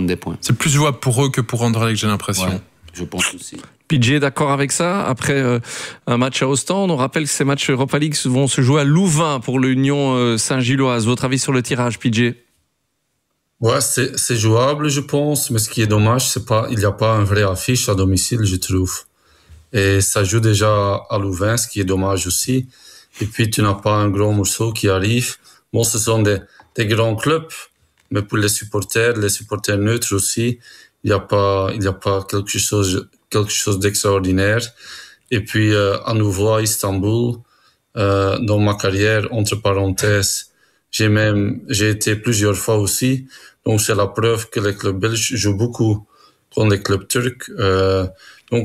prendre des points. C'est plus jouable pour eux que pour Anderlecht, j'ai l'impression. Ouais, je pense aussi. PJ est d'accord avec ça. Après un match à Ostende, on rappelle que ces matchs Europa League vont se jouer à Louvain pour l'Union Saint-Gilloise. Votre avis sur le tirage, PJ? Ouais, c'est jouable, je pense, mais ce qui est dommage, il n'y a pas un vrai affiche à domicile, je trouve. Et ça joue déjà à Louvain, ce qui est dommage aussi. Et puis, tu n'as pas un gros morceau qui arrive. Bon, ce sont des grands clubs, mais pour les supporters neutres aussi, il n'y a pas quelque chose d'extraordinaire. Et puis, à nouveau, à Istanbul, dans ma carrière, entre parenthèses, j'ai été plusieurs fois aussi. Donc, c'est la preuve que les clubs belges jouent beaucoup contre les clubs turcs. Donc,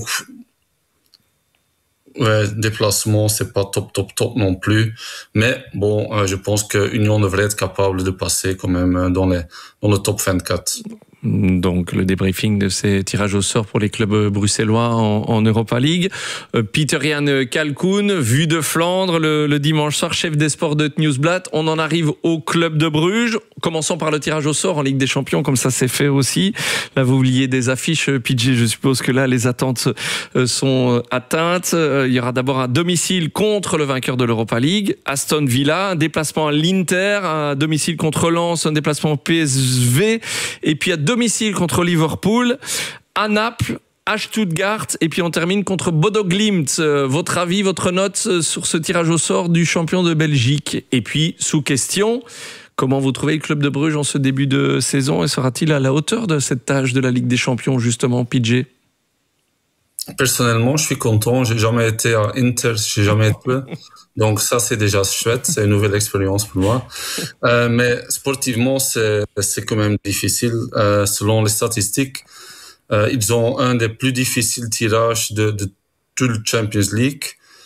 ouais, déplacement, c'est pas top non plus. Mais bon, je pense que Union devrait être capable de passer quand même dans le top 24. Donc le débriefing de ces tirages au sort pour les clubs bruxellois en Europa League. Pieter-Jan Kalkoen, Vue de Flandre, le dimanche soir, chef des sports de Het Nieuwsblad. On en arrive au club de Bruges. Commençons par le tirage au sort en Ligue des Champions, comme ça c'est fait aussi. Là, vous vouliez des affiches, PJ, je suppose que là, les attentes sont atteintes. Il y aura d'abord un domicile contre le vainqueur de l'Europa League, Aston Villa, un déplacement à l'Inter, un domicile contre Lens, un déplacement au PSV, et puis à domicile contre Liverpool, à Naples, à Stuttgart, et puis on termine contre Bodo Glimt. Votre avis, votre note sur ce tirage au sort du champion de Belgique? Et puis, sous question, comment vous trouvez le club de Bruges en ce début de saison, et sera-t-il à la hauteur de cette tâche de la Ligue des Champions, justement, PJ? Personnellement, je suis content. J'ai jamais été à Inter, j'ai jamais été. Donc ça, c'est déjà chouette. C'est une nouvelle expérience pour moi. Mais sportivement, c'est quand même difficile. Selon les statistiques, ils ont un des plus difficiles tirages de tout le Champions League.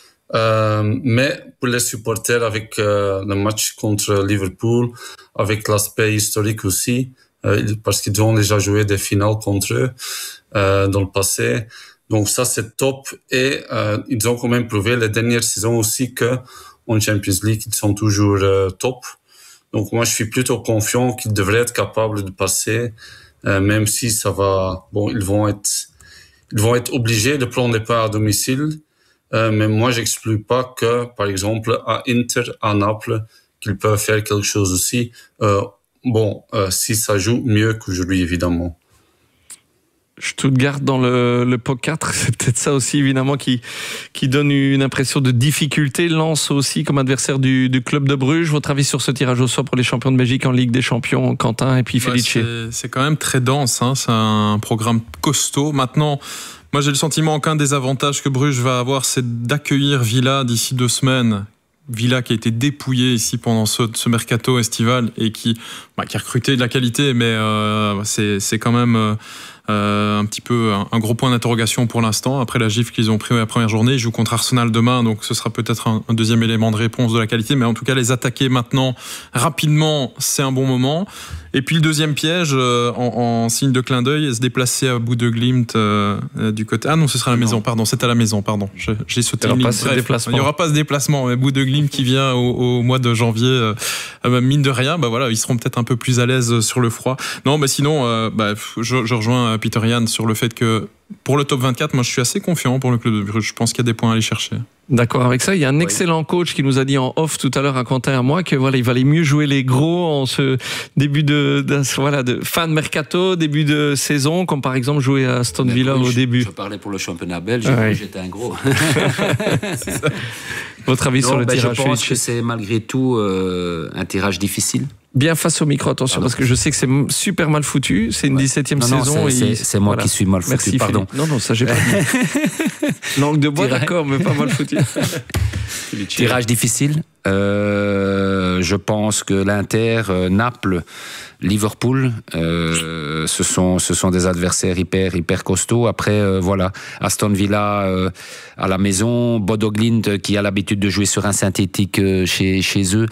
Mais pour les supporters, avec le match contre Liverpool, avec l'aspect historique aussi, parce qu'ils ont déjà joué des finales contre eux dans le passé. Donc ça, c'est top. Et ils ont quand même prouvé les dernières saisons aussi qu'en Champions League, ils sont toujours top. Donc moi, je suis plutôt confiant qu'ils devraient être capables de passer, même si ça va... Bon, ils vont être obligés de prendre des points à domicile. Mais moi, j'exclus pas que, par exemple, à Inter, à Naples, qu'ils peuvent faire quelque chose aussi. Si ça joue mieux qu'aujourd'hui, évidemment. Stuttgart dans le pot 4, c'est peut-être ça aussi évidemment qui donne une impression de difficulté. Lens aussi comme adversaire du club de Bruges. Votre avis sur ce tirage au sort pour les champions de Belgique en Ligue des Champions, Quentin et puis Felice? C'est quand même très dense, hein. C'est un programme costaud. Maintenant, moi j'ai le sentiment qu'un des avantages que Bruges va avoir, c'est d'accueillir Villa d'ici 2 semaines. Villa qui a été dépouillé ici pendant ce mercato estival et qui a recruté de la qualité, mais c'est quand même un petit peu un gros point d'interrogation pour l'instant. Après la gifle qu'ils ont pris la première journée, ils jouent contre Arsenal demain, donc ce sera peut-être un deuxième élément de réponse de la qualité, mais en tout cas les attaquer maintenant rapidement, c'est un bon moment. Et puis le deuxième piège, en signe de clin d'œil, se déplacer à Bodo Glimt du côté... Ah non, ce sera à la maison, pardon, c'est à la maison, pardon. J'ai sauté une ligne. Il n'y aura pas ce déplacement, mais Bodo Glimt qui vient au mois de janvier, mine de rien, voilà, ils seront peut-être un peu plus à l'aise sur le froid. Non, mais sinon, je rejoins Pieter-Jan sur le fait que pour le top 24, moi je suis assez confiant pour le club de Bruges. Je pense qu'il y a des points à aller chercher. D'accord avec ça. Il y a un excellent coach qui nous a dit en off tout à l'heure à Quentin et à moi que voilà, il valait mieux jouer les gros en ce début de fin de mercato, début de saison, comme par exemple jouer à Aston Villa au début. Je parlais pour le championnat belge, j'étais un gros. Votre avis sur le tirage? Je pense que c'est malgré tout un tirage difficile. Bien face au micro, attention, parce que je sais que c'est super mal foutu. C'est une 17e saison. C'est moi qui suis mal foutu, merci, pardon. Non, ça j'ai pas dit. Langue de bois, d'accord, mais pas mal foutu. Tirage difficile. Je pense que l'Inter, Naples, Liverpool, ce sont des adversaires hyper costauds. Après, Aston Villa à la maison, Bodo Glimt qui a l'habitude de jouer sur un synthétique chez eux.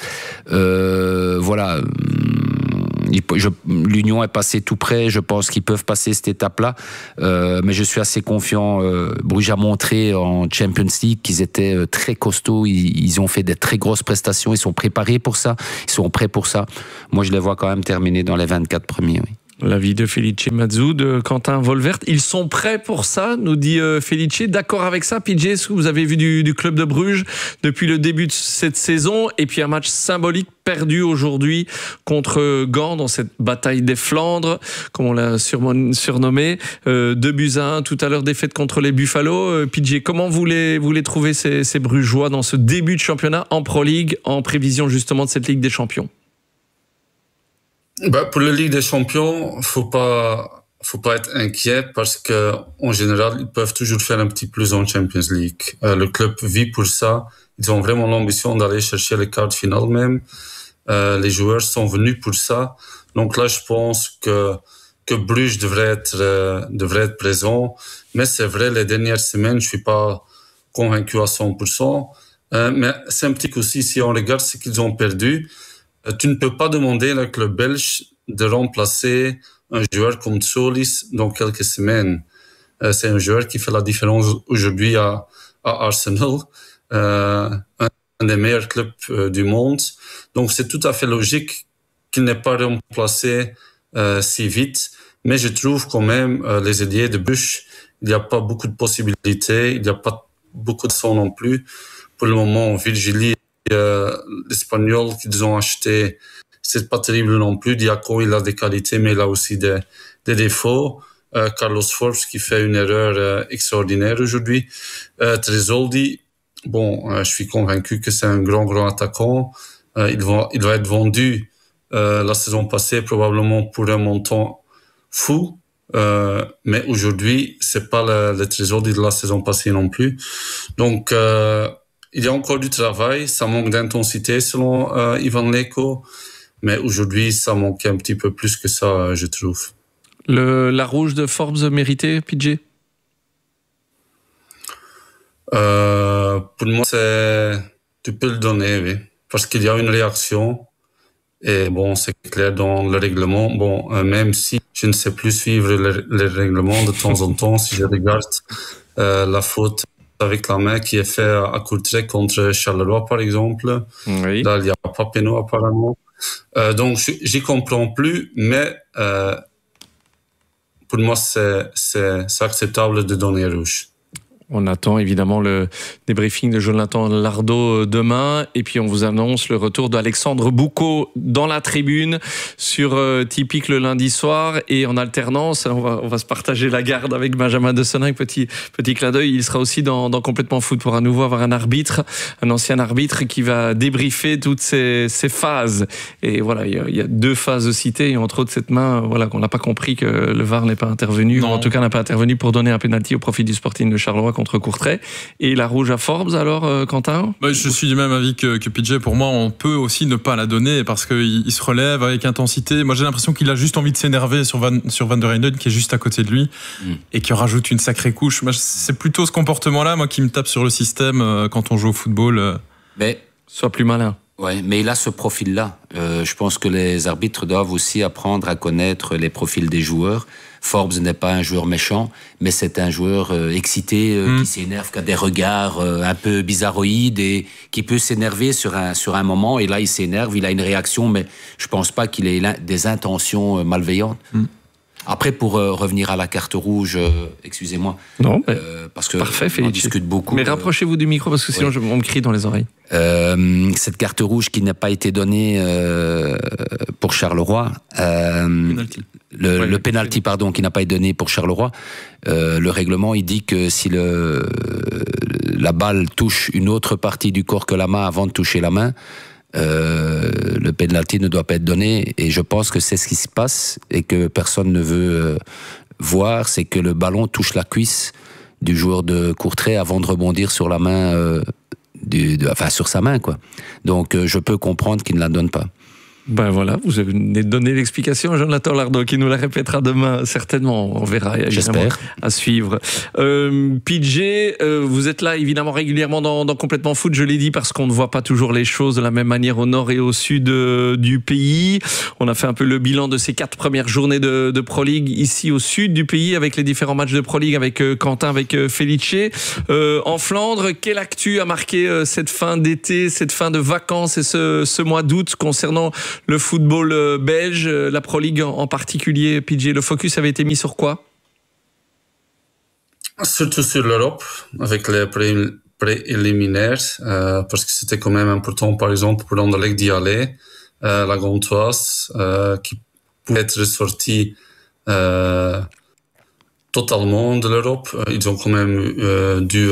L'Union est passée tout près. Je pense qu'ils peuvent passer cette étape-là, mais je suis assez confiant. Bruges a montré en Champions League qu'ils étaient très costauds. Ils ont fait des très grosses prestations. Ils sont préparés pour ça. Ils sont prêts pour ça. Moi, je les vois quand même terminer dans les 24 premiers. Oui. L'avis de Felice Mazou, de Quentin Volvert. Ils sont prêts pour ça, nous dit Felice. D'accord avec ça, PJ? Est-ce que vous avez vu du club de Bruges depuis le début de cette saison? Et puis un match symbolique perdu aujourd'hui contre Gand dans cette bataille des Flandres, comme on l'a surnommé. 2-1, tout à l'heure défaite contre les Buffalo. PJ, comment vous les trouvez ces Brugeois dans ce début de championnat en Pro League, en prévision justement de cette Ligue des Champions? Pour la Ligue des Champions, faut pas être inquiet parce que en général, ils peuvent toujours faire un petit plus en Champions League. Le club vit pour ça. Ils ont vraiment l'ambition d'aller chercher les quarts de finale même. Les joueurs sont venus pour ça. Donc là, je pense que Bruges devrait être présent. Mais c'est vrai, les dernières semaines, je suis pas convaincu à 100%. Mais c'est un petit coup aussi, si on regarde ce qu'ils ont perdu. Tu ne peux pas demander à un club belge de remplacer un joueur comme Solis dans quelques semaines. C'est un joueur qui fait la différence aujourd'hui à Arsenal, un des meilleurs clubs du monde. Donc c'est tout à fait logique qu'il n'ait pas remplacé si vite. Mais je trouve quand même les ailiers de Bruges, il n'y a pas beaucoup de possibilités, il n'y a pas beaucoup de son non plus. Pour le moment, Virgili, l'Espagnol qu'ils ont acheté, c'est pas terrible non plus. Diaco, il a des qualités, mais il a aussi des défauts. Carlos Forbes qui fait une erreur extraordinaire aujourd'hui. Tresoldi, je suis convaincu que c'est un grand attaquant. Il va être vendu la saison passée probablement pour un montant fou. Mais aujourd'hui, c'est pas le Tresoldi de la saison passée non plus. Donc il y a encore du travail, ça manque d'intensité selon Ivan Leko, mais aujourd'hui ça manque un petit peu plus que ça, je trouve. La rouge de Forbes méritée, PJ? Pour moi, tu peux le donner, oui, parce qu'il y a une réaction, et c'est clair dans le règlement, même si je ne sais plus suivre les règlements de temps en temps, si je regarde la faute avec la main qui est faite à Courtrai contre Charleroi, par exemple. Oui. Là, il n'y a pas péno, apparemment. Donc, j'y comprends plus, mais pour moi, c'est acceptable de donner rouge. On attend évidemment le débriefing de Jonathan Lardo demain. Et puis on vous annonce le retour d'Alexandre Boucaud dans la tribune sur Typique le lundi soir. Et en alternance, on va se partager la garde avec Benjamin de Soninck. Petit clin d'œil, il sera aussi dans Complètement Foot pour à nouveau avoir un arbitre, un ancien arbitre qui va débriefer toutes ces phases. Et voilà, il y a 2 phases citées. Et entre autres, cette main, qu'on n'a pas compris que le VAR n'est pas intervenu. Non. Ou en tout cas, n'a pas intervenu pour donner un penalty au profit du Sporting de Charleroi contre Courtrai. Et la rouge à Forbes, alors, Quentin? Je suis du même avis que PJ. Pour moi, on peut aussi ne pas la donner parce qu'il se relève avec intensité. Moi, j'ai l'impression qu'il a juste envie de s'énerver sur Van der Heyden, qui est juste à côté de lui, et qui rajoute une sacrée couche. Moi, c'est plutôt ce comportement-là, moi, qui me tape sur le système quand on joue au football. Mais sois plus malin. Ouais, mais il a ce profil-là. Je pense que les arbitres doivent aussi apprendre à connaître les profils des joueurs. Forbes n'est pas un joueur méchant, mais c'est un joueur excité, qui s'énerve, qui a des regards un peu bizarroïdes et qui peut s'énerver sur un moment. Et là, il s'énerve, il a une réaction, mais je pense pas qu'il ait des intentions malveillantes. Après, pour revenir à la carte rouge, excusez-moi. Non, parce que parfait, on discute beaucoup. Mais rapprochez-vous du micro parce que sinon on me crie dans les oreilles. Cette carte rouge qui n'a pas été donnée pour Charleroi, le penalty qui n'a pas été donné pour Charleroi, le règlement il dit que si la balle touche une autre partie du corps que la main avant de toucher la main, le penalty ne doit pas être donné, et je pense que c'est ce qui se passe et que personne ne veut voir, c'est que le ballon touche la cuisse du joueur de Courtrai avant de rebondir sur la main sur sa main, quoi. Donc je peux comprendre qu'il ne la donne pas. Ben voilà, vous avez donné l'explication à Jonathan Lardo qui nous la répétera demain, certainement. On verra, j'espère, à suivre. PJ, vous êtes là évidemment régulièrement dans Complètement Foot, je l'ai dit, parce qu'on ne voit pas toujours les choses de la même manière au nord et au sud du pays. On a fait un peu le bilan de ces 4 premières journées de Pro League ici au sud du pays, avec les différents matchs de Pro League, avec Quentin, avec Felice. En Flandre, quelle actu a marqué cette fin d'été, cette fin de vacances et ce mois d'août concernant le football belge, la Pro League en particulier, PJ? Le focus avait été mis sur quoi? Surtout sur l'Europe, avec les préliminaires, parce que c'était quand même important, par exemple, pour Anderlecht d'y aller, la Gantoise, qui pouvait être ressortie totalement de l'Europe. Ils ont quand même dû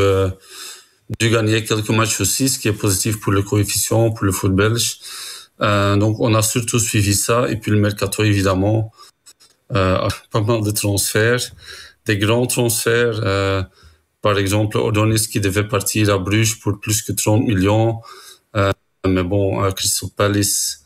gagner quelques matchs aussi, ce qui est positif pour le coefficient, pour le foot belge. Donc on a surtout suivi ça, et puis le mercato évidemment, pas mal de transferts, des grands transferts, par exemple Odonis qui devait partir à Bruges pour plus que 30 millions, mais bon, Crystal Palace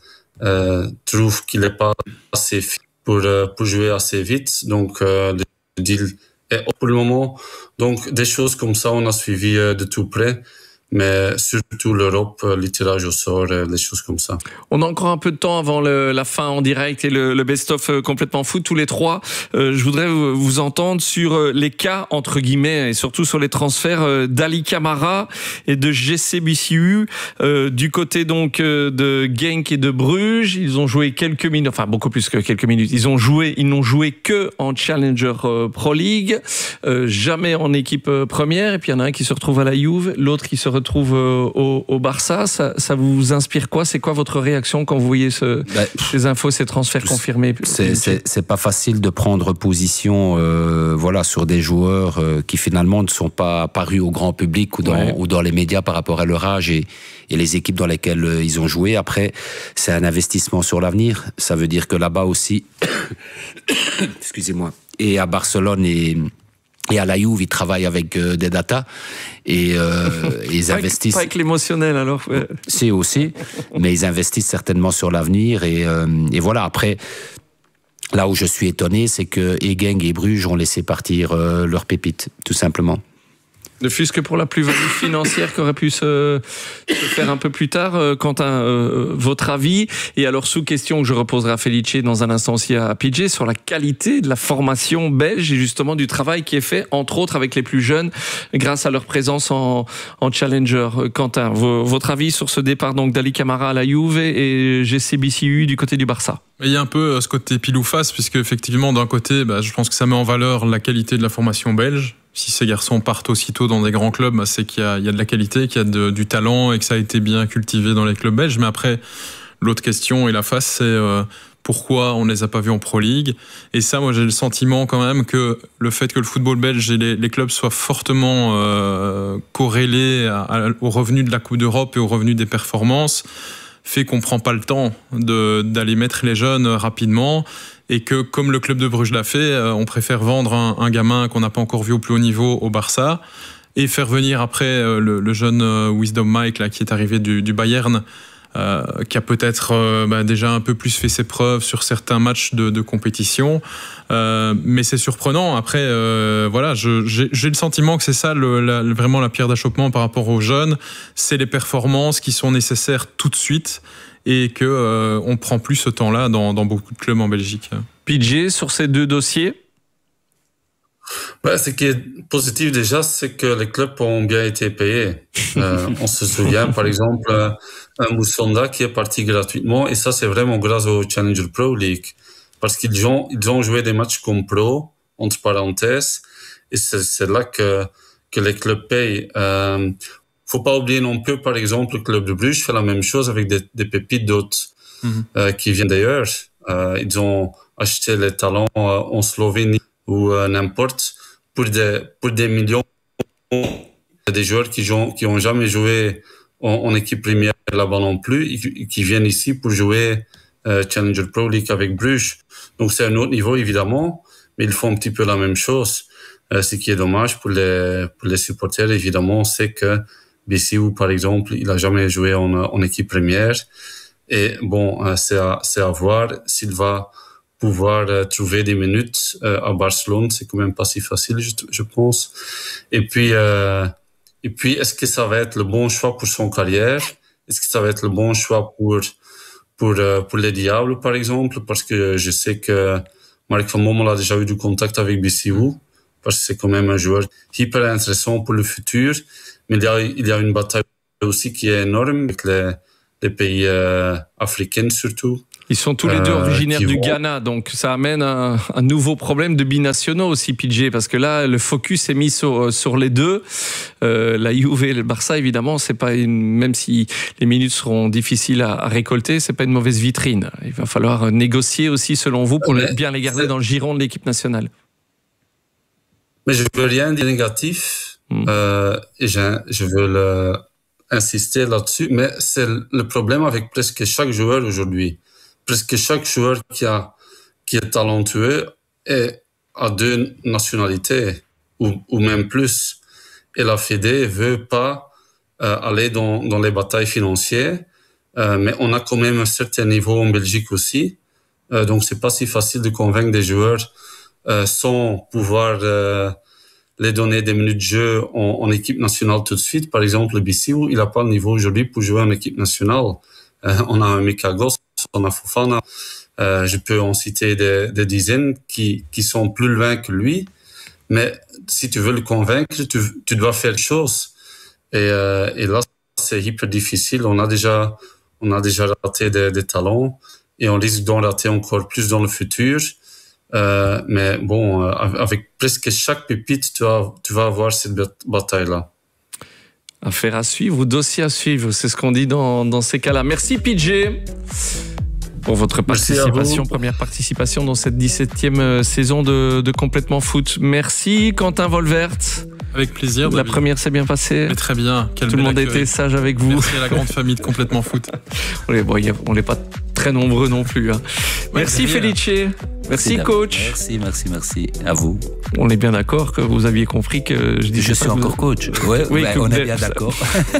trouve qu'il n'est pas assez fit pour jouer assez vite, donc le deal est pour le moment. Donc des choses comme ça on a suivi de tout près, mais surtout l'Europe, les tirages au sort, les choses comme ça. On a encore un peu de temps avant la fin en direct et le best-of complètement foot, tous les trois. Je voudrais vous entendre sur les cas, entre guillemets, et surtout sur les transferts d'Ali Camara et de GC du côté donc de Genk et de Bruges. Ils ont joué quelques minutes, enfin beaucoup plus que quelques minutes. Ils n'ont joué que en Challenger Pro League, jamais en équipe première. Et puis il y en a un qui se retrouve à la Juve, l'autre qui se retrouve au Barça. Ça vous inspire quoi? C'est quoi votre réaction quand vous voyez ces infos, ces transferts confirmés? C'est pas facile de prendre position voilà, sur des joueurs qui finalement ne sont pas apparus au grand public ou dans les médias par rapport à leur âge et les équipes dans lesquelles ils ont joué. Après, c'est un investissement sur l'avenir. Ça veut dire que là-bas aussi, excusez-moi, et à Barcelone et à la Juve, ils travaillent avec des data et ils investissent. Pas avec l'émotionnel alors. Ouais. C'est aussi, mais ils investissent certainement sur l'avenir et voilà. Après, là où je suis étonné, c'est que Genk et Bruges ont laissé partir leurs pépites, tout simplement. Ne fût-ce que pour la plus-value financière qui aurait pu se faire un peu plus tard. Quentin, votre avis? Et alors, sous question que je reposerai à Felice dans un instant aussi à PJ, sur la qualité de la formation belge et justement du travail qui est fait, entre autres avec les plus jeunes, grâce à leur présence en Challenger. Quentin, votre avis sur ce départ donc d'Ali Camara à la Juve et GC du côté du Barça? Il y a un peu ce côté pile ou face, puisque effectivement, d'un côté, je pense que ça met en valeur la qualité de la formation belge. Si ces garçons partent aussitôt dans des grands clubs, c'est qu'il y a de la qualité, qu'il y a du talent et que ça a été bien cultivé dans les clubs belges. Mais après, l'autre question et la face, c'est pourquoi on ne les a pas vus en Pro League. Et ça, moi, j'ai le sentiment quand même que le fait que le football belge et les clubs soient fortement corrélés aux revenus de la Coupe d'Europe et aux revenus des performances fait qu'on prend pas le temps d'aller mettre les jeunes rapidement, et que comme le club de Bruges l'a fait, on préfère vendre un gamin qu'on n'a pas encore vu au plus haut niveau au Barça et faire venir après le jeune Wisdom Mike là, qui est arrivé du Bayern, qui a peut-être déjà un peu plus fait ses preuves sur certains matchs de compétition, mais c'est surprenant. Après, voilà, j'ai le sentiment que c'est ça vraiment la pierre d'achoppement par rapport aux jeunes, c'est les performances qui sont nécessaires tout de suite et que on prend plus ce temps-là dans beaucoup de clubs en Belgique. PJ, sur ces deux dossiers? Ce qui est positif déjà, c'est que les clubs ont bien été payés. On se souvient par exemple un Moussonda qui est parti gratuitement, et ça c'est vraiment grâce au Challenger Pro League, parce qu'ils ont joué des matchs comme pro, entre parenthèses, et c'est là que les clubs payent. Faut pas oublier non plus, par exemple, le club de Bruges fait la même chose avec des pépites d'autres qui viennent d'ailleurs. Ils ont acheté les talents en Slovénie ou n'importe, pour des millions. Des joueurs qui ont jamais joué en équipe première là-bas non plus, et qui viennent ici pour jouer Challenger Pro League avec Bruges. Donc c'est un autre niveau évidemment, mais ils font un petit peu la même chose. Ce qui est dommage pour les supporters évidemment, c'est que BCU par exemple, il a jamais joué en équipe première, et bon, c'est à voir s'il va pouvoir trouver des minutes à Barcelone. C'est quand même pas si facile, je pense. Et puis, est-ce que ça va être le bon choix pour son carrière? Est-ce que ça va être le bon choix pour les Diables, par exemple? Parce que je sais que Marc Van Bommel a déjà eu du contact avec BCU, parce que c'est quand même un joueur hyper intéressant pour le futur. Mais il y a une bataille aussi qui est énorme avec les pays africains surtout. Ils sont tous les deux originaires du Ghana, donc ça amène un nouveau problème de binationaux aussi, PJ, parce que là, le focus est mis sur les deux. La Juve et le Barça, évidemment, c'est pas même si les minutes seront difficiles à récolter, c'est pas une mauvaise vitrine. Il va falloir négocier aussi, selon vous, pour bien les garder dans le giron de l'équipe nationale. Mais je veux rien dire négatif, et je veux insister là-dessus, mais c'est le problème avec presque chaque joueur aujourd'hui. Presque chaque joueur qui est talentueux a 2 nationalités ou même plus. Et la Fédé veut pas aller dans les batailles financières, mais on a quand même un certain niveau en Belgique aussi. Donc c'est pas si facile de convaincre des joueurs sans pouvoir les donner des minutes de jeu en équipe nationale tout de suite. Par exemple, le Bissau, il a pas le niveau aujourd'hui pour jouer en équipe nationale. On a un Mikagos, on a Fofana, je peux en citer des dizaines qui sont plus loin que lui, mais si tu veux le convaincre, tu dois faire quelque chose. Et là, c'est hyper difficile. On a déjà raté des talents et on risque d'en rater encore plus dans le futur. Mais bon, avec presque chaque pépite, tu vas avoir cette bataille-là. Affaire à suivre ou dossier à suivre, c'est ce qu'on dit dans ces cas-là. Merci PJ pour votre participation, première participation dans cette 17e saison de Complètement Foot. Merci Quentin Volvert. Avec plaisir. La première s'est bien passée. Mais très bien. Tout le monde a été sage avec vous. Merci à la grande famille de Complètement Foot. On n'est pas très nombreux non plus. Hein. Merci Felice. Merci coach. Merci. À vous. On est bien d'accord que vous aviez compris que je suis encore coach. Ouais, oui, on est bien d'accord.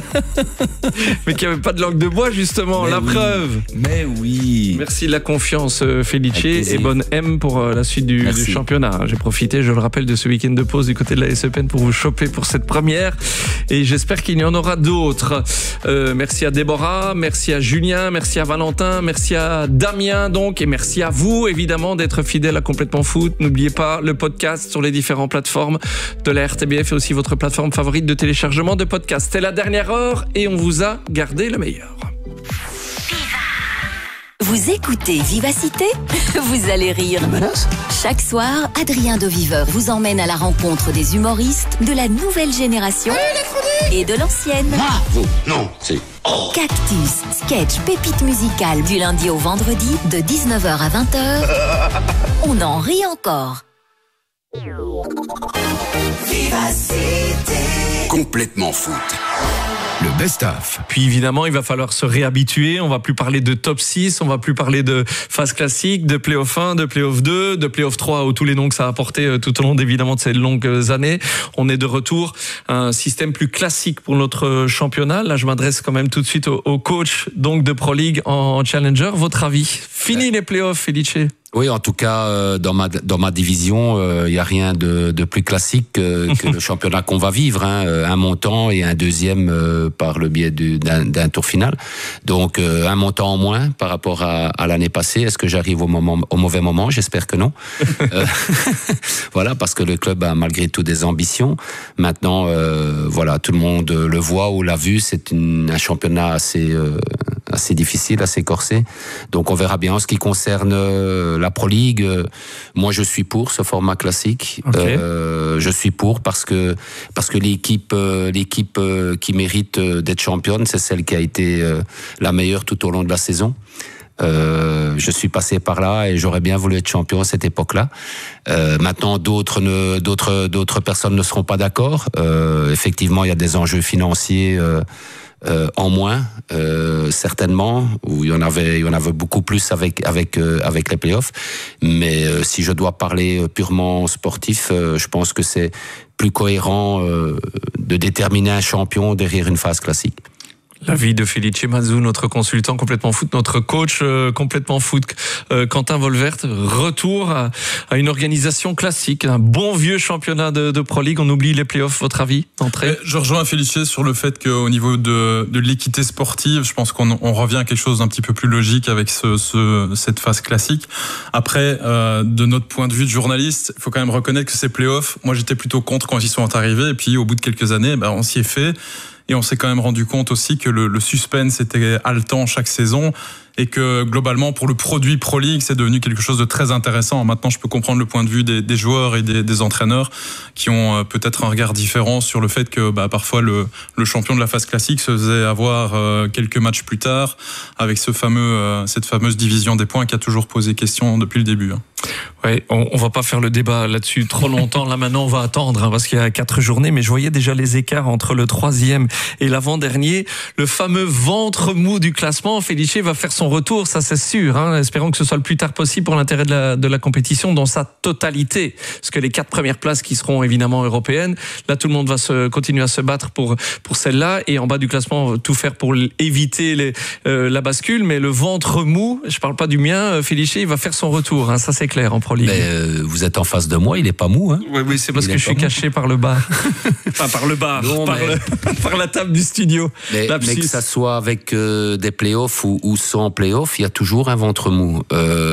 Mais qu'il n'y avait pas de langue de bois justement, preuve. Mais oui. Merci de la confiance Felice et bonne M pour la suite du championnat. J'ai profité, je le rappelle, de ce week-end de pause du côté de la SEPN pour vous choper pour cette première et j'espère qu'il y en aura d'autres. Merci à Déborah, merci à Julien, merci à Valentin, merci à Damien donc et merci à vous évidemment d'être fidèle à Complètement Foot. N'oubliez pas le podcast sur les différentes plateformes de la RTBF et aussi votre plateforme favorite de téléchargement de podcasts. C'était la dernière heure et on vous a gardé le meilleur. Vous écoutez Vivacité ? Vous allez rire. Chaque soir, Adrien Doviveur vous emmène à la rencontre des humoristes de la nouvelle génération et de l'ancienne. Non, c'est... Cactus, sketch, pépite musicale du lundi au vendredi de 19h à 20h. On en rit encore. Vivacité. Complètement Foot. Le best-of. Puis évidemment, il va falloir se réhabituer. On va plus parler de top 6, on va plus parler de phase classique, de play-off 1, de play-off 2, de play-off 3, ou tous les noms que ça a apporté tout au long évidemment de ces longues années. On est de retour à un système plus classique pour notre championnat. Là, je m'adresse quand même tout de suite au coach donc de Pro League en Challenger. Votre avis ? Fini les play-offs, Felice ? Oui, en tout cas, dans ma division, il y a rien de plus classique que le championnat qu'on va vivre, hein, un montant et un deuxième par le biais d'un tour final. Donc un montant en moins par rapport à l'année passée. Est-ce que j'arrive au mauvais moment ? J'espère que non. Voilà, parce que le club a malgré tout des ambitions. Maintenant, voilà, tout le monde le voit ou l'a vu. C'est un championnat assez difficile, assez corsé. Donc on verra bien. En ce qui concerne la Pro League, moi je suis pour ce format classique. Okay. Je suis pour parce que l'équipe qui mérite d'être championne, c'est celle qui a été la meilleure tout au long de la saison. Je suis passé par là et j'aurais bien voulu être champion à cette époque-là. Maintenant, d'autres personnes ne seront pas d'accord. Effectivement, il y a des enjeux financiers en moins, certainement, où il y en avait beaucoup plus avec les playoffs. Mais si je dois parler purement sportif, je pense que c'est plus cohérent de déterminer un champion derrière une phase classique. L'avis de Felice Mazou, notre consultant Complètement Foot, notre coach Complètement Foot, Quentin Volvert. Retour à une organisation classique, un bon vieux championnat de Pro League. On oublie les playoffs, votre avis d'entrée ? Je rejoins Felice sur le fait qu'au niveau de l'équité sportive, je pense qu'on revient à quelque chose d'un petit peu plus logique avec cette phase classique. Après, de notre point de vue de journaliste, il faut quand même reconnaître que ces playoffs, moi j'étais plutôt contre quand ils sont arrivés, et puis au bout de quelques années, on s'y est fait. Et on s'est quand même rendu compte aussi que le suspense était haletant chaque saison et que globalement pour le produit Pro League c'est devenu quelque chose de très intéressant. Maintenant je peux comprendre le point de vue des joueurs et des entraîneurs qui ont peut-être un regard différent sur le fait que parfois le champion de la phase classique se faisait avoir quelques matchs plus tard avec cette fameuse division des points qui a toujours posé question depuis le début. Ouais, on va pas faire le débat là-dessus trop longtemps. Là maintenant, on va attendre parce qu'il y a 4 journées. Mais je voyais déjà les écarts entre le 3e et l'avant-dernier. Le fameux ventre mou du classement. Felice va faire son retour, ça c'est sûr. Espérons que ce soit le plus tard possible pour l'intérêt de la compétition dans sa totalité. Parce que les 4 premières places qui seront évidemment européennes, là tout le monde va continuer à se battre pour celle-là. Et en bas du classement, on va tout faire pour éviter la bascule. Mais le ventre mou, je parle pas du mien, Felice, il va faire son retour. Ça c'est clair en Pro League. Mais vous êtes en face de moi, il est pas mou. Oui, c'est parce que je suis caché par le bar. Enfin, par le bar, non, par la table du studio. Mais que ça soit avec des playoffs ou sans playoffs, il y a toujours un ventre mou.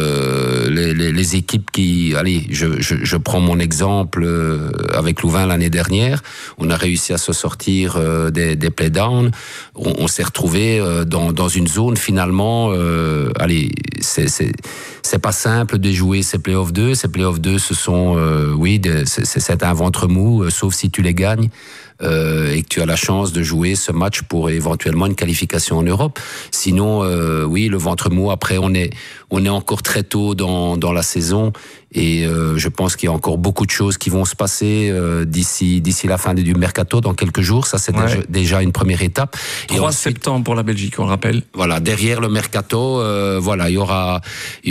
Les équipes qui... Allez, je prends mon exemple avec Louvain l'année dernière. On a réussi à se sortir des playdowns. On s'est retrouvé dans une zone finalement... allez, c'est pas simple de jouer ces playoffs 2. Ces playoffs 2, ce sont, c'est un ventre mou, sauf si tu les gagnes. Et que tu as la chance de jouer ce match pour éventuellement une qualification en Europe. Sinon, le ventre mou. Après, on est encore très tôt dans la saison et je pense qu'il y a encore beaucoup de choses qui vont se passer d'ici la fin du mercato dans quelques jours. Ça, c'est déjà une première étape. 3 septembre pour la Belgique, on le rappelle. Voilà, derrière le mercato, il y aura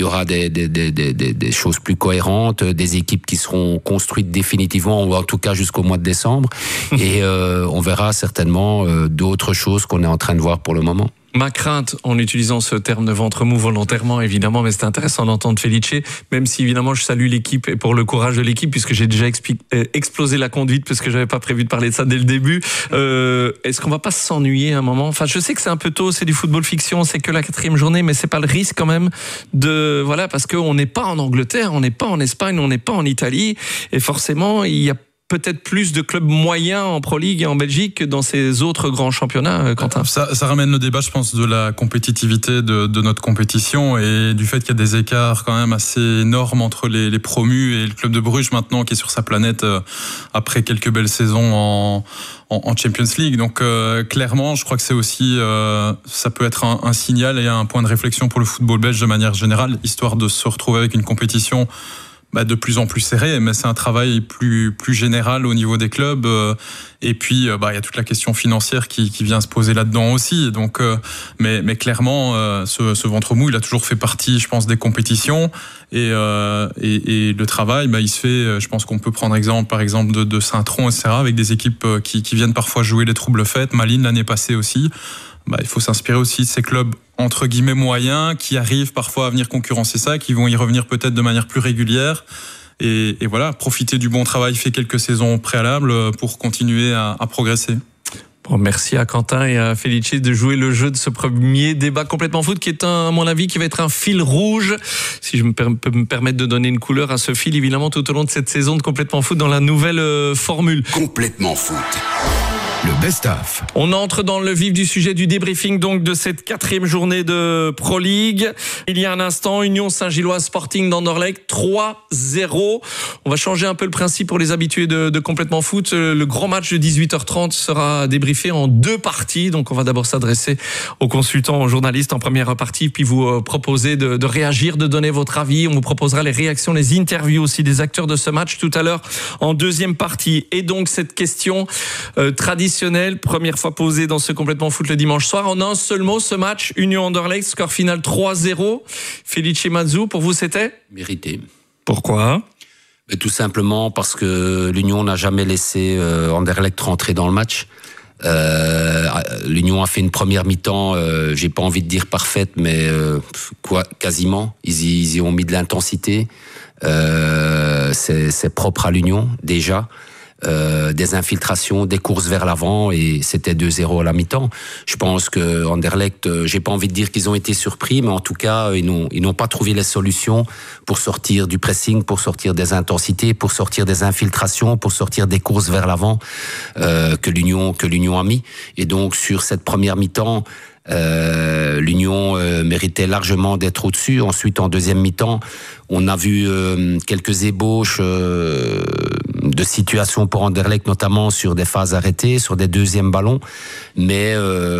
des choses plus cohérentes, des équipes qui seront construites définitivement, ou en tout cas jusqu'au mois de décembre. Et on verra certainement d'autres choses qu'on est en train de voir pour le moment. Ma crainte, en utilisant ce terme de ventre mou volontairement, évidemment, mais c'est intéressant d'entendre Felice, même si évidemment je salue l'équipe et pour le courage de l'équipe, puisque j'ai déjà explosé la conduite, parce que j'avais pas prévu de parler de ça dès le début. Est-ce qu'on va pas s'ennuyer un moment? Enfin, je sais que c'est un peu tôt, c'est du football fiction, c'est que la 4e journée, mais c'est pas le risque quand même parce qu'on n'est pas en Angleterre, on n'est pas en Espagne, on n'est pas en Italie, et forcément, il y a peut-être plus de clubs moyens en Pro League et en Belgique que dans ces autres grands championnats, Quentin. Ça ramène le débat, je pense, de la compétitivité de notre compétition et du fait qu'il y a des écarts quand même assez énormes entre les promus et le club de Bruges maintenant qui est sur sa planète après quelques belles saisons en Champions League. Donc clairement, je crois que c'est aussi ça peut être un signal et un point de réflexion pour le football belge de manière générale, histoire de se retrouver avec une compétition de plus en plus serré, mais c'est un travail plus général au niveau des clubs. Et puis, il y a toute la question financière qui vient se poser là-dedans aussi. Donc, mais clairement, ce ventre mou, il a toujours fait partie, je pense, des compétitions. Et le travail, il se fait. Je pense qu'on peut prendre exemple, par exemple, de Saint-Tron, etc., avec des équipes qui viennent parfois jouer les troubles fêtes. Malines l'année passée aussi. Il faut s'inspirer aussi de ces clubs entre guillemets moyens qui arrivent parfois à venir concurrencer ça, qui vont y revenir peut-être de manière plus régulière et voilà, profiter du bon travail fait quelques saisons préalables pour continuer à progresser. Bon, merci à Quentin et à Felice de jouer le jeu de ce premier débat complètement foot qui est à mon avis qui va être un fil rouge, si je peux me permettre de donner une couleur à ce fil évidemment tout au long de cette saison de complètement foot dans la nouvelle formule. Complètement foot. Le best-of. On entre dans le vif du sujet du débriefing donc de cette 4e journée de Pro League. Il y a un instant, Union Saint-Gilloise Sporting d'Anderlecht 3-0. On va changer un peu le principe pour les habitués de complètement foot. Le grand match de 18h30 sera débriefé en 2 parties. Donc on va d'abord s'adresser aux consultants, aux journalistes en première partie, puis vous proposer de réagir, de donner votre avis. On vous proposera les réactions, les interviews aussi des acteurs de ce match tout à l'heure en 2e partie. Et donc cette question traditionnelle, première fois posée dans ce complètement foot le dimanche soir. En un seul mot, ce match, Union Anderlecht, score final 3-0. Felice Mazzu, pour vous c'était ? Mérité. Pourquoi ? Tout simplement parce que l'Union n'a jamais laissé Anderlecht rentrer dans le match. L'Union a fait une première mi-temps, j'ai pas envie de dire parfaite, mais quasiment. Ils y ont mis de l'intensité. C'est propre à l'Union déjà. Des infiltrations, des courses vers l'avant et c'était 2-0 à la mi-temps. Je pense que Anderlecht, j'ai pas envie de dire qu'ils ont été surpris, mais en tout cas ils n'ont pas trouvé les solutions pour sortir du pressing, pour sortir des intensités, pour sortir des infiltrations, pour sortir des courses vers l'avant que l'Union a mis. Et donc sur cette première mi-temps, L'Union méritait largement d'être au-dessus. Ensuite, en deuxième mi-temps, on a vu quelques ébauches de situations pour Anderlecht, notamment sur des phases arrêtées, sur des deuxièmes ballons. Mais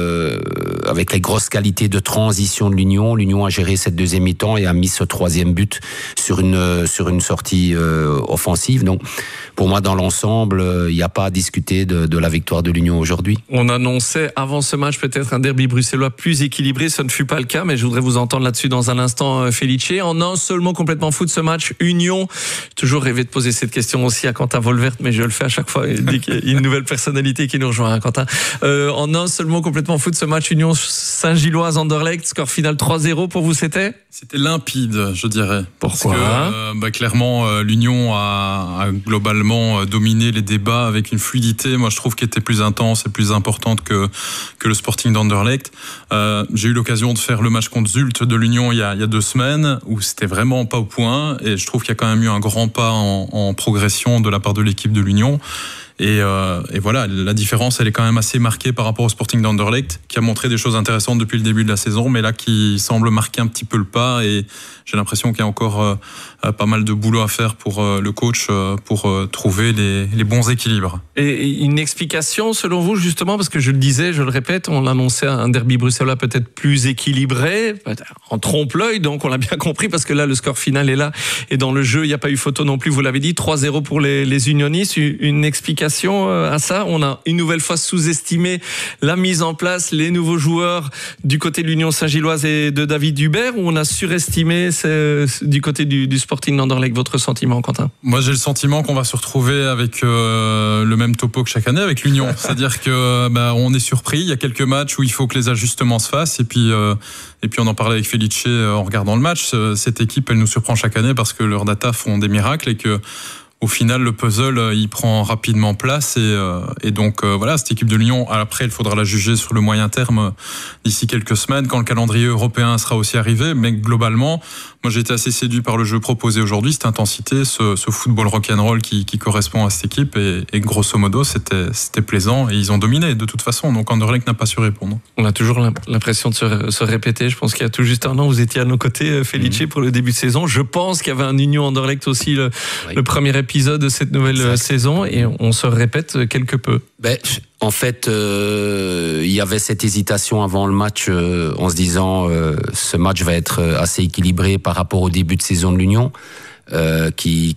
avec les grosses qualités de transition de l'Union a géré cette deuxième mi-temps et a mis ce troisième but sur une sortie offensive. Donc, pour moi, dans l'ensemble, il n'y a pas à discuter de la victoire de l'Union aujourd'hui. On annonçait avant ce match peut-être un derby bruxellois plus équilibré. Ce ne fut pas le cas, mais je voudrais vous entendre là-dessus dans un instant, Felice. En un seul mot complètement fou de ce match, Union. J'ai toujours rêvé de poser cette question aussi à Quentin Volvert, mais je le fais à chaque fois. Il dit qu'il y a une nouvelle personnalité qui nous rejoint, hein, Quentin. En un seul mot complètement fou de ce match, Union Saint-Gilloise Anderlecht, score final 3-0 pour vous, c'était limpide, je dirais. Pourquoi? Parce que, clairement, l'Union a globalement dominé les débats avec une fluidité, moi je trouve, qui était plus intense et plus importante que le Sporting d'Anderlecht. J'ai eu l'occasion de faire le match contre Zulte de l'Union il y a 2 semaines, où c'était vraiment pas au point, et je trouve qu'il y a quand même eu un grand pas en progression de la part de l'équipe de l'Union. Et voilà, la différence, elle est quand même assez marquée par rapport au Sporting d'Anderlecht, qui a montré des choses intéressantes depuis le début de la saison, mais là qui semble marquer un petit peu le pas, et j'ai l'impression qu'il y a encore pas mal de boulot à faire pour le coach pour trouver les bons équilibres. Et une explication selon vous, justement, parce que je le disais, je le répète, on annonçait un derby bruxellois peut-être plus équilibré, en trompe-l'œil, donc on l'a bien compris, parce que là le score final est là, et dans le jeu il n'y a pas eu photo non plus, vous l'avez dit, 3-0 pour les unionistes. Une explication à ça? On a une nouvelle fois sous-estimé la mise en place, les nouveaux joueurs du côté de l'Union Saint-Gilloise et de David Hubert, ou on a surestimé du côté du Sporting d'Anderlecht? Votre sentiment, Quentin? Moi j'ai le sentiment qu'on va se retrouver avec le même topo que chaque année avec l'Union, c'est-à-dire que on est surpris, il y a quelques matchs où il faut que les ajustements se fassent, et puis on en parlait avec Felice en regardant le match. Cette équipe, elle nous surprend chaque année parce que leurs data font des miracles, et que au final, le puzzle, il prend rapidement place, et donc voilà, cette équipe de Lyon, après, il faudra la juger sur le moyen terme d'ici quelques semaines, quand le calendrier européen sera aussi arrivé. Mais globalement, moi, j'ai été assez séduit par le jeu proposé aujourd'hui, cette intensité, ce football rock'n'roll qui correspond à cette équipe, et grosso modo, c'était plaisant, et ils ont dominé de toute façon. Donc Anderlecht n'a pas su répondre. On a toujours l'impression de se répéter. Je pense qu'il y a tout juste un an, vous étiez à nos côtés, Felice, pour le début de saison. Je pense qu'il y avait un Union Anderlecht aussi, le premier épisode de cette nouvelle saison, et on se répète quelque peu. En fait, il y avait cette hésitation avant le match, en se disant ce match va être assez équilibré par rapport au début de saison de l'Union, qui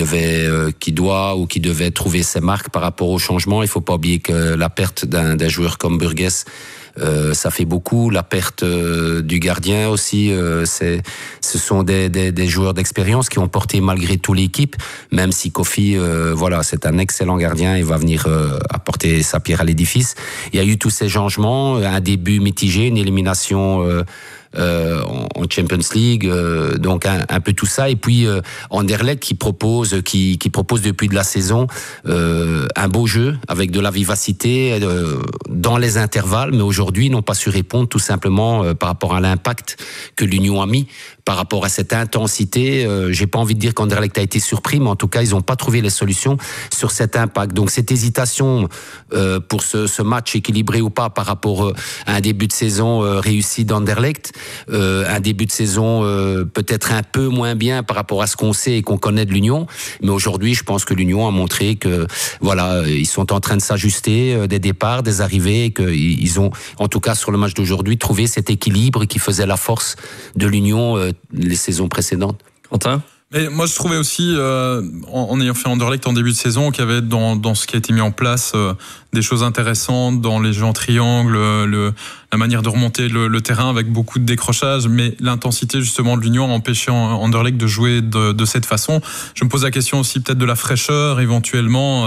devait trouver ses marques par rapport au changement. Il faut pas oublier que la perte d'un joueur comme Burgess, ça fait beaucoup. La perte du gardien aussi, ce sont des joueurs d'expérience qui ont porté malgré tout l'équipe, même si Kofi, c'est un excellent gardien, il va venir apporter sa pierre à l'édifice. Il y a eu tous ces changements, un début mitigé, une élimination en Champions League, donc un peu tout ça, et puis Anderlecht qui propose depuis de la saison un beau jeu avec de la vivacité dans les intervalles, mais aujourd'hui ils n'ont pas su répondre tout simplement par rapport à l'impact que l'Union a mis, par rapport à cette intensité. J'ai pas envie de dire qu'Anderlecht a été surpris, mais en tout cas ils n'ont pas trouvé les solutions sur cet impact. Donc cette hésitation pour ce match équilibré ou pas par rapport à un début de saison réussi d'Anderlecht, un début de saison peut-être un peu moins bien par rapport à ce qu'on sait et qu'on connaît de l'Union, mais aujourd'hui je pense que l'Union a montré que ils sont en train de s'ajuster des départs, des arrivées, et qu'ils ont, en tout cas sur le match d'aujourd'hui, trouvé cet équilibre qui faisait la force de l'Union les saisons précédentes. Quentin ? Et moi, je trouvais aussi, en ayant fait Anderlecht en début de saison, qu'il y avait dans ce qui a été mis en place des choses intéressantes, dans les jeux en triangle, la manière de remonter le terrain avec beaucoup de décrochage, mais l'intensité justement de l'Union a empêché Anderlecht de jouer de cette façon. Je me pose la question aussi peut-être de la fraîcheur éventuellement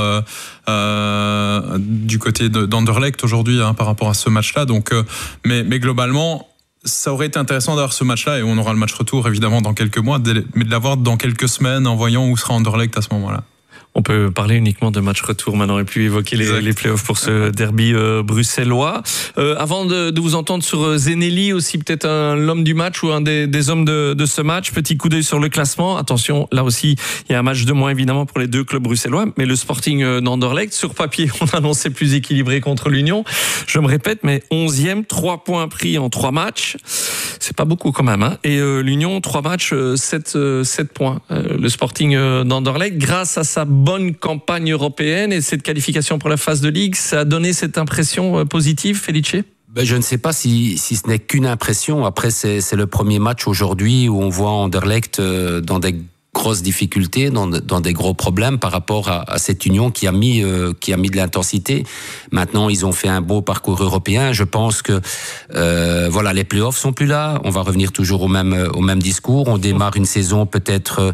du côté d'Anderlecht aujourd'hui par rapport à ce match-là. Donc, mais globalement, ça aurait été intéressant d'avoir ce match-là, et on aura le match retour évidemment dans quelques mois, mais de l'avoir dans quelques semaines en voyant où sera Anderlecht à ce moment-là. On peut parler uniquement de match retour maintenant et plus évoquer les playoffs pour ce derby bruxellois. Avant de vous entendre sur Zeneli, aussi peut-être l'homme du match ou un des hommes de ce match, petit coup d'œil sur le classement. Attention, là aussi, il y a un match de moins évidemment pour les deux clubs bruxellois, mais le Sporting d'Anderlecht, sur papier, on annonçait plus équilibré contre l'Union. Je me répète, mais 11e, 3 points pris en 3 matchs. C'est pas beaucoup quand même, hein. Et l'Union, 3 matchs, 7 points. Le Sporting d'Anderlecht, grâce à sa bonne campagne européenne et cette qualification pour la phase de Ligue, ça a donné cette impression positive, Felice ? Je ne sais pas si ce n'est qu'une impression. Après, c'est le premier match aujourd'hui où on voit Anderlecht dans des grosses difficultés, dans des gros problèmes par rapport à cette Union qui a mis de l'intensité. Maintenant, ils ont fait un beau parcours européen. Je pense que voilà, les playoffs sont plus là. On va revenir toujours au même discours. On démarre une saison peut-être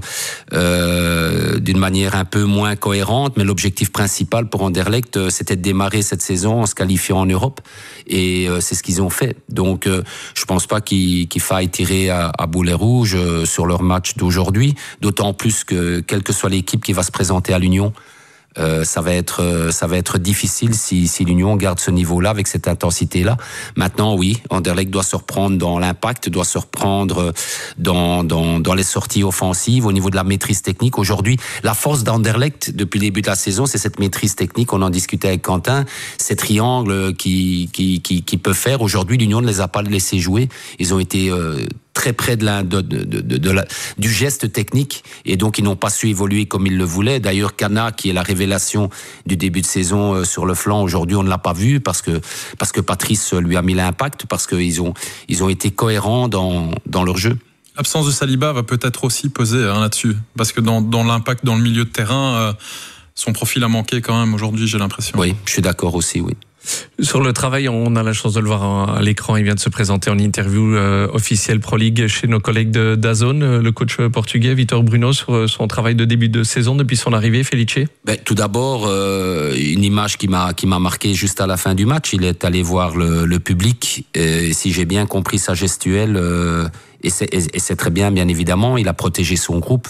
d'une manière un peu moins cohérente, mais l'objectif principal pour Anderlecht, c'était de démarrer cette saison en se qualifiant en Europe. Et c'est ce qu'ils ont fait. Donc, je pense pas qu'il faille tirer à boulet rouge sur leur match d'aujourd'hui. D'autant plus que, quelle que soit l'équipe qui va se présenter à l'Union, ça va être difficile si l'Union garde ce niveau-là avec cette intensité-là. Maintenant, oui, Anderlecht doit se reprendre dans l'impact, doit se reprendre dans les sorties offensives, au niveau de la maîtrise technique. Aujourd'hui, la force d'Anderlecht depuis le début de la saison, c'est cette maîtrise technique. On en discutait avec Quentin, ces triangles qui peut faire. Aujourd'hui, l'Union ne les a pas laissés jouer. Ils ont été très près du geste technique, et donc ils n'ont pas su évoluer comme ils le voulaient. D'ailleurs, Cana, qui est la révélation du début de saison sur le flanc, aujourd'hui on ne l'a pas vu parce que Patrice lui a mis l'impact, parce qu'ils ont été cohérents dans leur jeu. L'absence de Saliba va peut-être aussi peser là-dessus, parce que dans l'impact dans le milieu de terrain, son profil a manqué quand même aujourd'hui, j'ai l'impression. Oui, je suis d'accord aussi, oui. Sur le travail, on a la chance de le voir à l'écran. Il vient de se présenter en interview officielle Pro League chez nos collègues de DAZN, le coach portugais Vitor Bruno, sur son travail de début de saison depuis son arrivée. Felice ? Tout d'abord, une image qui m'a marqué juste à la fin du match. Il est allé voir le public, et si j'ai bien compris sa gestuelle, et c'est très bien évidemment, il a protégé son groupe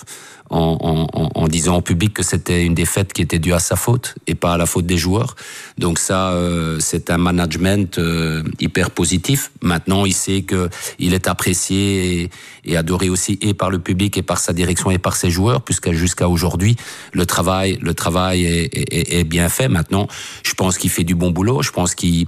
en disant au public que c'était une défaite qui était due à sa faute et pas à la faute des joueurs. Donc ça, c'est un management hyper positif. Maintenant, il sait que il est apprécié et adoré aussi, et par le public et par sa direction et par ses joueurs, puisque jusqu'à aujourd'hui, le travail est bien fait. Maintenant, je pense qu'il fait du bon boulot. Je pense qu'il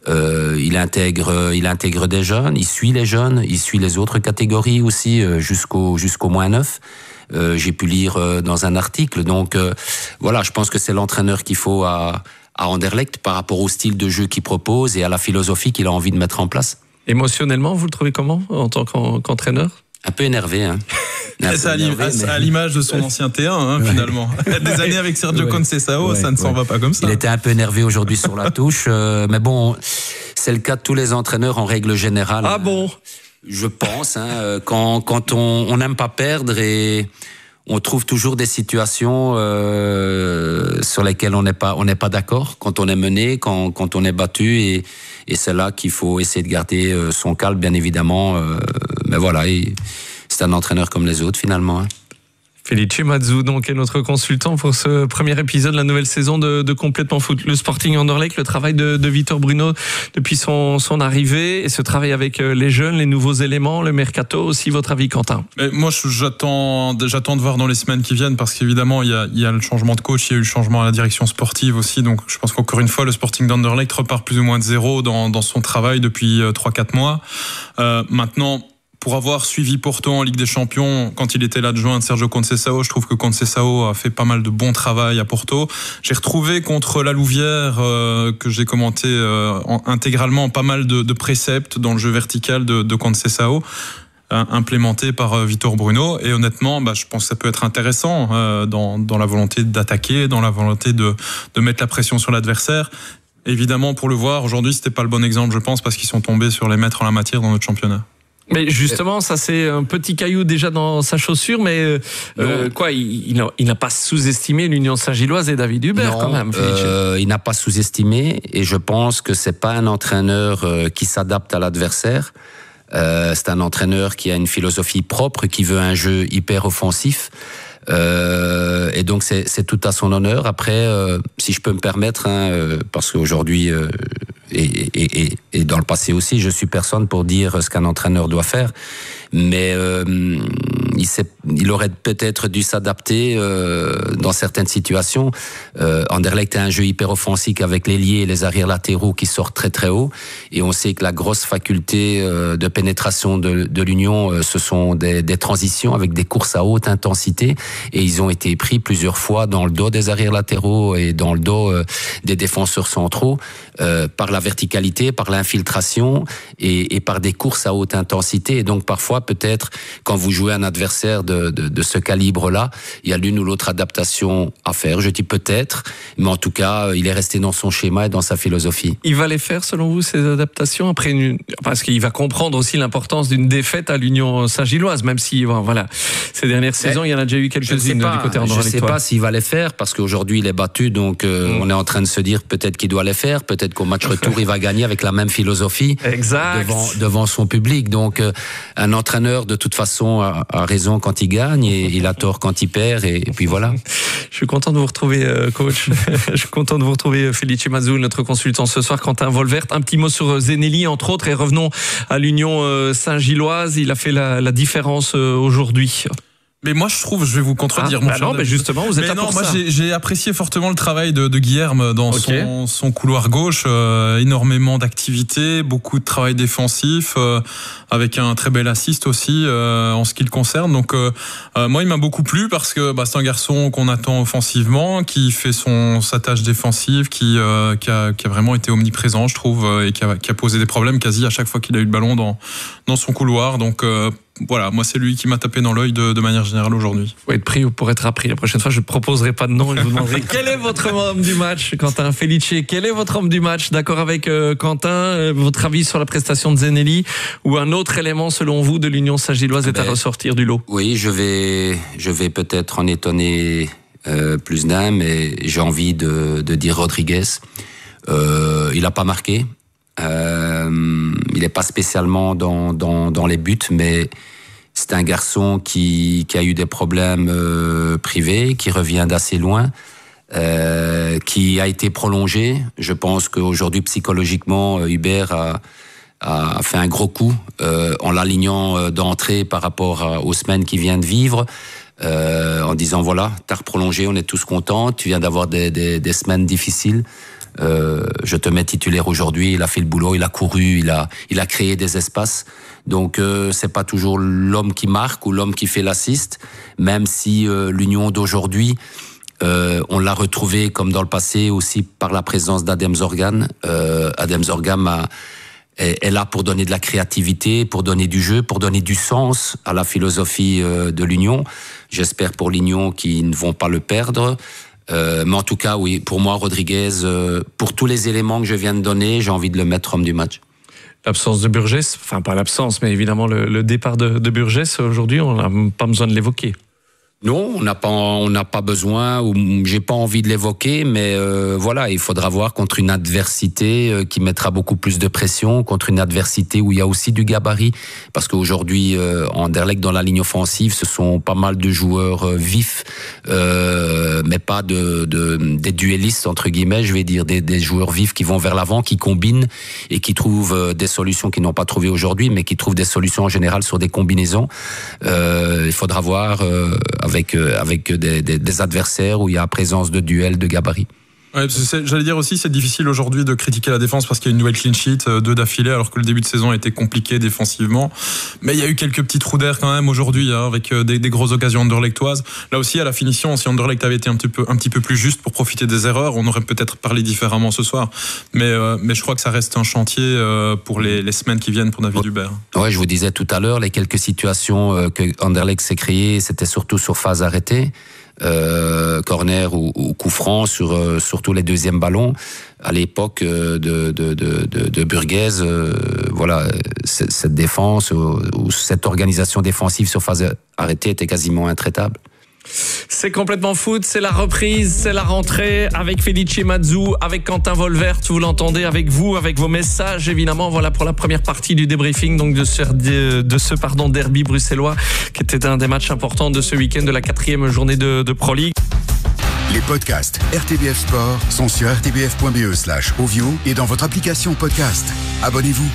intègre des jeunes, il suit les jeunes, il suit les autres catégories aussi jusqu'au moins 9. J'ai pu lire dans un article. Donc voilà, je pense que c'est l'entraîneur qu'il faut à Anderlecht par rapport au style de jeu qu'il propose et à la philosophie qu'il a envie de mettre en place. Émotionnellement, vous le trouvez comment en tant qu'entraîneur ? Un peu énervé, hein. C'est à l'image de son ancien T1, finalement. Des années avec Sergio Conceição, ça ne s'en va pas comme ça. Il était un peu énervé aujourd'hui sur la touche, mais bon, c'est le cas de tous les entraîneurs en règle générale. Ah bon ? Je pense, quand on n'aime pas perdre, et on trouve toujours des situations sur lesquelles on n'est pas d'accord, quand on est mené, quand on est battu, et c'est là qu'il faut essayer de garder son calme, bien évidemment. Mais voilà, c'est un entraîneur comme les autres finalement. Felice Mazzu, donc, est notre consultant pour ce premier épisode de la nouvelle saison de Complètement Foot. Le Sporting Anderlecht, le travail de Vitor Bruno depuis son arrivée, et ce travail avec les jeunes, les nouveaux éléments, le mercato aussi. Votre avis, Quentin ? Mais moi, j'attends de voir dans les semaines qui viennent, parce qu'évidemment, il y a le changement de coach, il y a eu le changement à la direction sportive aussi. Donc, je pense qu'encore une fois, le Sporting d'Anderlecht repart plus ou moins de zéro dans son travail depuis 3-4 mois. Maintenant, pour avoir suivi Porto en Ligue des Champions, quand il était l'adjoint de Sergio Conceição, je trouve que Conceição a fait pas mal de bon travail à Porto. J'ai retrouvé contre la Louvière, que j'ai commenté intégralement, pas mal de préceptes dans le jeu vertical de Conceição, implémenté par Vitor Bruno. Et honnêtement, je pense que ça peut être intéressant dans la volonté d'attaquer, dans la volonté de mettre la pression sur l'adversaire. Évidemment, pour le voir, aujourd'hui, c'était pas le bon exemple, je pense, parce qu'ils sont tombés sur les maîtres en la matière dans notre championnat. Mais justement, ça c'est un petit caillou déjà dans sa chaussure, mais il n'a pas sous-estimé l'Union Saint-Gilloise et David Hubert quand même. Il n'a pas sous-estimé, et je pense que c'est pas un entraîneur qui s'adapte à l'adversaire. C'est un entraîneur qui a une philosophie propre, qui veut un jeu hyper offensif. Et donc c'est tout à son honneur. Après, si je peux me permettre, parce qu'aujourd'hui et dans le passé aussi, je suis personne pour dire ce qu'un entraîneur doit faire, mais il aurait peut-être dû s'adapter dans certaines situations. Anderlecht a un jeu hyper offensif avec les liés et les arrières latéraux qui sortent très très haut, et on sait que la grosse faculté de pénétration de l'Union, ce sont des transitions avec des courses à haute intensité, et ils ont été pris plusieurs fois dans le dos des arrières latéraux et dans le dos des défenseurs centraux par la verticalité, par l'infiltration et par des courses à haute intensité. Et donc parfois, peut-être, quand vous jouez un adversaire de ce calibre-là, il y a l'une ou l'autre adaptation à faire. Je dis peut-être, mais en tout cas, il est resté dans son schéma et dans sa philosophie. Il va les faire, selon vous, ces adaptations, parce qu'il va comprendre aussi l'importance d'une défaite à l'Union Saint-Gilloise, même si, voilà, ces dernières saisons, il y en a déjà eu quelques-unes du côté andorranais. Je ne sais pas s'il va les faire, parce qu'aujourd'hui, il est battu, donc on est en train de se dire peut-être qu'il doit les faire, peut-être qu'au match retour, il va gagner avec la même philosophie devant son public. Donc, un entraîneur, de toute façon, a raison quand il gagne et il a tort quand il perd, et puis voilà. Je suis content de vous retrouver, coach. Je suis content de vous retrouver, Felice Mazzoul, notre consultant ce soir. Quentin Wolvert, un petit mot sur Zenelli, entre autres, et revenons à l'Union Saint-Gilloise. Il a fait la différence aujourd'hui. Mais moi, je trouve, je vais vous contredire. Mais justement, vous êtes là pour ça. Moi, j'ai apprécié fortement le travail de Guilherme dans son couloir gauche. Énormément d'activité, beaucoup de travail défensif, avec un très bel assist aussi en ce qui le concerne. Donc, moi, il m'a beaucoup plu parce que c'est un garçon qu'on attend offensivement, qui fait sa tâche défensive, qui a vraiment été omniprésent, je trouve, et qui a posé des problèmes quasi à chaque fois qu'il a eu le ballon dans son couloir. Donc, voilà, moi c'est lui qui m'a tapé dans l'œil de manière générale aujourd'hui. Faut être pris ou pour être appris. La prochaine fois, je ne proposerai pas de nom et je vous demanderai quel est votre homme du match, Quentin. Felice, quel est votre homme du match? D'accord avec Quentin, votre avis sur la prestation de Zenelli, ou un autre élément selon vous de l'Union Saint-Gilloise est à ressortir du lot? Oui, je vais peut-être en étonner plus d'un, mais j'ai envie de dire Rodriguez. Il n'a pas marqué. Il n'est pas spécialement dans les buts, mais c'est un garçon qui a eu des problèmes privés, qui revient d'assez loin, qui a été prolongé. Je pense qu'aujourd'hui, psychologiquement, Hubert a fait un gros coup en l'alignant d'entrée par rapport aux semaines qu'il vient de vivre, en disant voilà, t'as reprolongé, on est tous contents, tu viens d'avoir des semaines difficiles. Je te mets titulaire aujourd'hui, il a fait le boulot, il a couru, il a créé des espaces. Donc c'est pas toujours l'homme qui marque ou l'homme qui fait l'assist, même si l'Union d'aujourd'hui, on l'a retrouvé comme dans le passé aussi par la présence d'Adem Zorgan. Adem Zorgan est là pour donner de la créativité, pour donner du jeu, pour donner du sens à la philosophie de l'Union. J'espère pour l'Union qu'ils ne vont pas le perdre. Mais en tout cas, oui, pour moi, Rodriguez, pour tous les éléments que je viens de donner, j'ai envie de le mettre homme du match. L'absence de Burgess, enfin pas l'absence, mais évidemment le départ de Burgess, aujourd'hui, on n'a pas besoin de l'évoquer. Non, on n'a pas besoin, ou j'ai pas envie de l'évoquer, mais voilà, il faudra voir contre une adversité qui mettra beaucoup plus de pression, contre une adversité où il y a aussi du gabarit, parce qu'aujourd'hui, Anderlecht dans la ligne offensive, ce sont pas mal de joueurs vifs, mais pas des duellistes entre guillemets, je vais dire des joueurs vifs qui vont vers l'avant, qui combinent et qui trouvent des solutions qu'ils n'ont pas trouvées aujourd'hui, mais qui trouvent des solutions en général sur des combinaisons. Il faudra voir avec des adversaires où il y a présence de duels de gabarit. Ouais, j'allais dire aussi, c'est difficile aujourd'hui de critiquer la défense parce qu'il y a une nouvelle clean sheet, 2 d'affilée, alors que le début de saison a été compliqué défensivement. Mais il y a eu quelques petits trous d'air quand même aujourd'hui, avec des grosses occasions anderlechtoises. Là aussi, à la finition, si Anderlecht avait été un petit peu plus juste pour profiter des erreurs, on aurait peut-être parlé différemment ce soir. Mais je crois que ça reste un chantier pour les semaines qui viennent pour David Hubert. Ouais, je vous disais tout à l'heure, les quelques situations que Anderlecht s'est créées, c'était surtout sur phase arrêtée. Corner ou coup franc sur tous les deuxièmes ballons. À l'époque de Burgess, voilà, cette défense ou cette organisation défensive sur phase arrêtée était quasiment intraitable. C'est complètement foot, c'est la reprise, c'est la rentrée avec Felice Mazzu, avec Quentin Volvert, vous l'entendez, avec vous, avec vos messages évidemment. Voilà pour la première partie du débriefing donc de ce derby bruxellois qui était un des matchs importants de ce week-end de la 4e journée de Pro League. Les podcasts RTBF Sport sont sur rtbf.be/audio et dans votre application podcast. Abonnez-vous.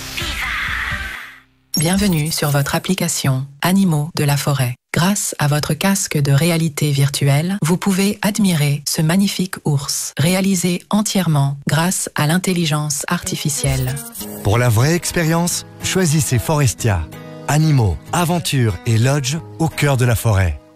Bienvenue sur votre application Animaux de la forêt. Grâce à votre casque de réalité virtuelle, vous pouvez admirer ce magnifique ours, réalisé entièrement grâce à l'intelligence artificielle. Pour la vraie expérience, choisissez Forestia. Animaux, aventures et lodge au cœur de la forêt.